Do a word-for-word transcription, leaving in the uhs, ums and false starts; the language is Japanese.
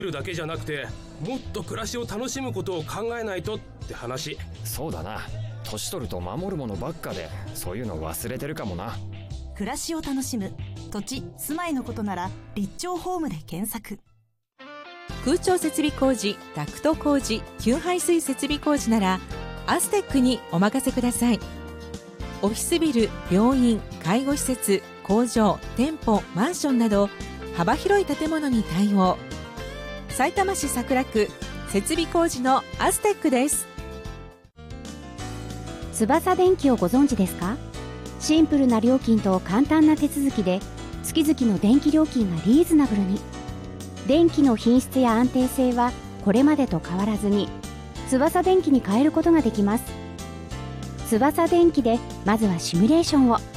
るだけじゃなくて、もっと暮らしを楽しむことを考えないとって話。 そうだな、年取ると守るものばっかでそういうの忘れてるかもな。 暮らしを楽しむ土地・住まいのことなら立町ホームで検索。 空調設備工事、ダクト工事、給排水設備工事ならアステックにお任せください。オフィスビル、病院、介護施設、工場、店舗、マンションなど幅広い建物に対応。さいたま市桜区設備工事のアステックです。 翼電機をご存知ですか？シンプルな料金と簡単な手続きで月々の電気料金がリーズナブルに。電気の品質や安定性はこれまでと変わらずに翼電機に変えることができます。翼電機でまずはシミュレーションを。